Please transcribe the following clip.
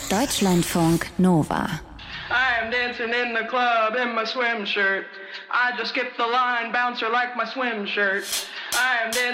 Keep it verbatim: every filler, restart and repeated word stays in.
Deutschlandfunk Nova. I am dancing in the club in my swim shirt. I just skipped the line, bouncer like my swim shirt. I am dancing